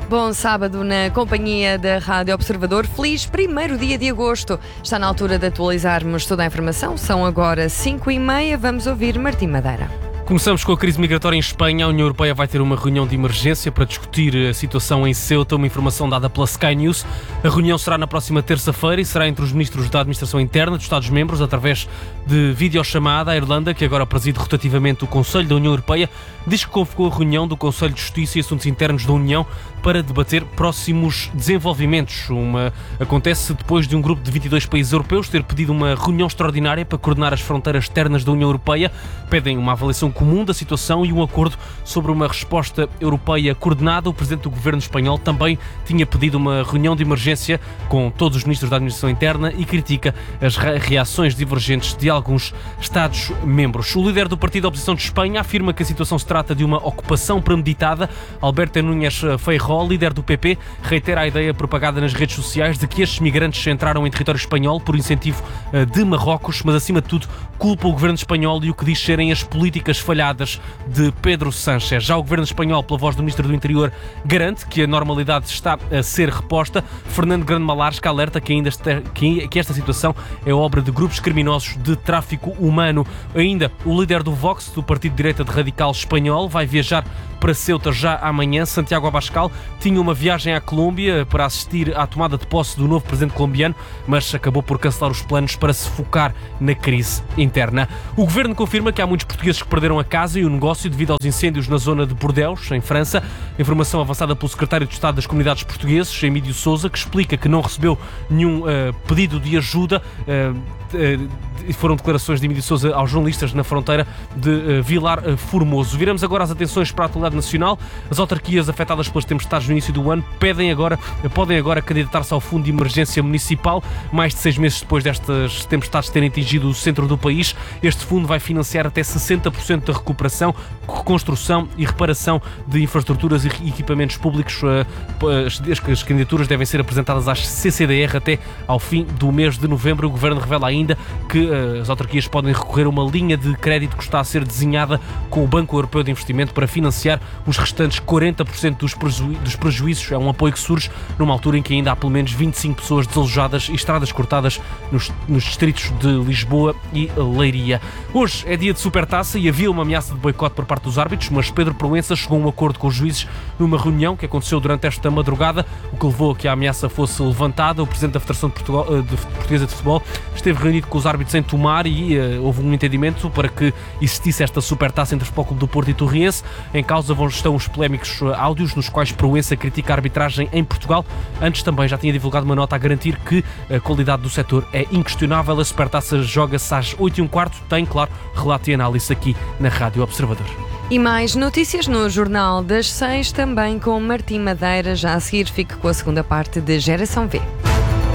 Bom sábado na companhia da Rádio Observador. Feliz primeiro dia de agosto. Está na altura de atualizarmos toda a informação. São agora 5h30. Vamos ouvir Martim Madeira. Começamos com a crise migratória em Espanha. A União Europeia vai ter uma reunião de emergência para discutir a situação em Ceuta, uma informação dada pela Sky News. A reunião será na próxima terça-feira e será entre os ministros da Administração Interna dos Estados-membros, através de videochamada. A Irlanda, que agora preside rotativamente o Conselho da União Europeia, diz que convocou a reunião do Conselho de Justiça e Assuntos Internos da União para debater próximos desenvolvimentos. Acontece depois de um grupo de 22 países europeus ter pedido uma reunião extraordinária para coordenar as fronteiras externas da União Europeia. Pedem uma avaliação comum da situação e um acordo sobre uma resposta europeia coordenada. O presidente do governo espanhol também tinha pedido uma reunião de emergência com todos os ministros da Administração Interna e critica as reações divergentes de alguns Estados-membros. O líder do partido da oposição de Espanha afirma que a situação se trata de uma ocupação premeditada. Alberto Núñez Feijóo, líder do PP, reitera a ideia propagada nas redes sociais de que estes migrantes entraram em território espanhol por incentivo de Marrocos, mas acima de tudo culpa o governo espanhol e o que diz serem as políticas falhadas de Pedro Sánchez. Já o governo espanhol, pela voz do Ministro do Interior, garante que a normalidade está a ser reposta. Fernando Grande Malarsca alerta que esta situação é obra de grupos criminosos de tráfico humano. Ainda, o líder do Vox, do partido de direita de radical espanhol, vai viajar para Ceuta já amanhã. Santiago Abascal tinha uma viagem à Colômbia para assistir à tomada de posse do novo presidente colombiano, mas acabou por cancelar os planos para se focar na crise interna. O governo confirma que há muitos portugueses que perderam a casa e o negócio devido aos incêndios na zona de Bordeaux, em França. Informação avançada pelo secretário de Estado das Comunidades Portugueses, Emílio Sousa, que explica que não recebeu nenhum pedido de ajuda. Foram declarações de Emílio Sousa aos jornalistas na fronteira de Vilar Formoso. Viramos agora as atenções para a atualidade nacional. As autarquias afetadas pelas tempestades no início do ano podem agora candidatar-se ao Fundo de Emergência Municipal. Mais de 6 meses depois destas tempestades terem atingido o centro do país, este fundo vai financiar até 60% da recuperação, reconstrução e reparação de infraestruturas e equipamentos públicos. As candidaturas devem ser apresentadas às CCDR até ao fim do mês de novembro. O Governo revela ainda que as autarquias podem recorrer a uma linha de crédito que está a ser desenhada com o Banco Europeu de Investimento para financiar os restantes 40% dos prejuízos. É um apoio que surge numa altura em que ainda há pelo menos 25 pessoas desalojadas e estradas cortadas nos distritos de Lisboa e Leiria. Hoje é dia de Supertaça e havia uma ameaça de boicote por parte dos árbitros, mas Pedro Proença chegou a um acordo com os juízes numa reunião que aconteceu durante esta madrugada, o que levou a que a ameaça fosse levantada. O presidente da Federação Portuguesa de Futebol esteve reunido com os árbitros em Tomar e houve um entendimento para que existisse esta Supertaça entre o Futebol Clube do Porto e Torriense. Em causa estão os polémicos áudios nos quais Proença critica a arbitragem em Portugal. Antes também já tinha divulgado uma nota a garantir que a qualidade do setor é inquestionável. A Supertaça joga-se às 8h15. Tem, claro, relato e análise aqui na Rádio Observador. E mais notícias no Jornal das 6, também com Martim Madeira. Já a seguir, fique com a segunda parte de Geração V.